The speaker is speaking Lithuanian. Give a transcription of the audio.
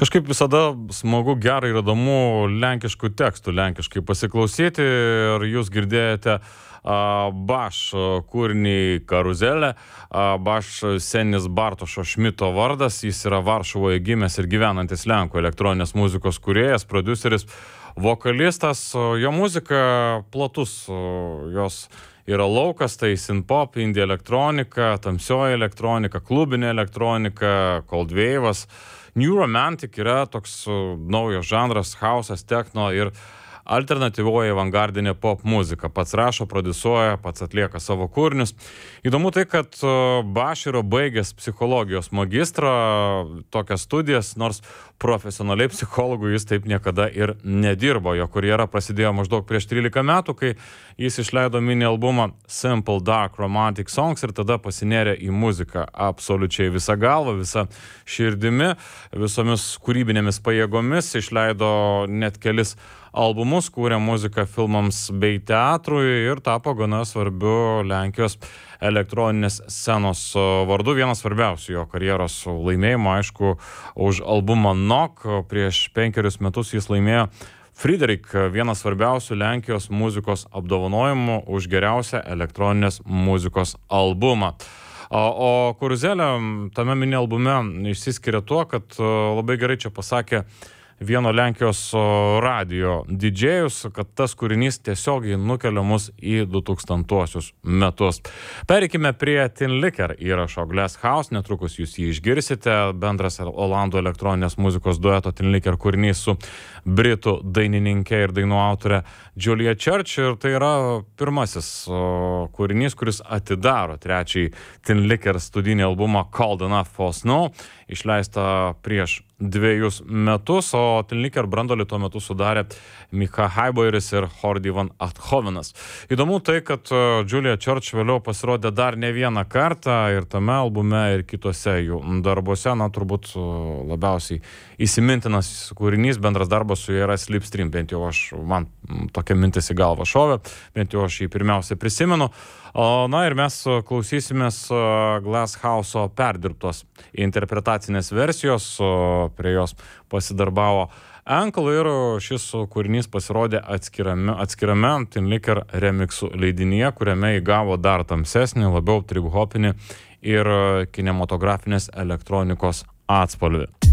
Kažkaip visada smagu, gerai ir įdomu lenkiškų tekstų, lenkiškai pasiklausyti ir jūs girdėjote Baš kūrinį Karuzelė. Baš senis Bartošo Šmito vardas, jis yra Varšuvoje gimęs ir gyvenantis lenkų elektroninės muzikos kūrėjas, prodiuseris, vokalistas. Jo muzika platus, jos yra laukas, tai synth-pop, indie elektronika, tamsioji elektronika, klubinė elektronika, cold wave'as. New Romantic yra toks naujas žanras, hausas, techno ir alternatyvoji avangardinė pop muzika. Pats rašo, prodiusuoja, pats atlieka savo kūrinius. Įdomu tai, kad Baš yra baigęs psichologijos magistrą, tokias studijas, nors profesionaliai psichologų jis taip niekada ir nedirbo. Jo karjera prasidėjo maždaug prieš 13 metų, kai jis išleido mini albumą Simple Dark Romantic Songs ir tada pasinėrė į muziką absoliučiai visą galvą, visą širdimi, visomis kūrybinėmis pajėgomis, išleido net kelis albumus, kūrė muziką filmams bei teatrui ir tapo gana svarbiu Lenkijos elektroninės scenos vardu. Vienas svarbiausių jo karjeros laimėjimų, aišku, už albumą Knock. Prieš 5 metus jis laimėjo Friderik, vienas svarbiausių Lenkijos muzikos apdovanojimų už geriausią elektroninės muzikos albumą. O Karuzelė tame mini albume išsiskiria tuo, kad labai gerai čia pasakė vieno Lenkijos radijo didžėjus, kad tas kūrinys tiesiogiai nukelia mus į 2000-uosius metus. Pereikime prie Tin Licker įrašo Glass House, netrukus jūs jį išgirsite, bendras olandų elektroninės muzikos dueto Tin Licker kūrinys su britų dainininkė ir dainų autorė Julia Church, ir tai yra pirmasis kūrinys, kuris atidaro trečiąjį Tin Licker studijinį albumą Cold Enough for Snow, išleistą prieš 2 metus, o Tin Licker brandolį tuo metu sudarė Micha Haiboiris ir Hordi van Athovenas. Įdomu tai, kad Julia Church vėliau pasirodė dar ne vieną kartą ir tame albume, ir kitose jų darbuose, turbūt labiausiai įsimintinas kūrinys, bendras darbas su ja yra Slipstream, bent jau man tokia mintis į galvą šovė, bent jau aš jį pirmiausia prisimenu. Ir mes klausysimės Glass House'o perdirbtos interpretacinės versijos, prie jos pasidarbavo Ankle ir šis kūrinys pasirodė atskirame Tin Licker remixų leidinyje, kuriame įgavo dar tamsesnį, labiau trip-hopinį ir kinematografinės elektronikos atspalvį.